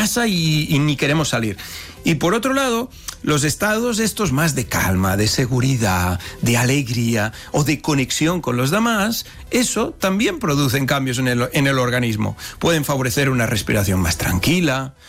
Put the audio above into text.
casa y ni queremos salir. Y por otro lado, los estados estos más de calma, de seguridad, de alegría o de conexión con los demás, eso también producen cambios en el organismo. Pueden favorecer una respiración más tranquila,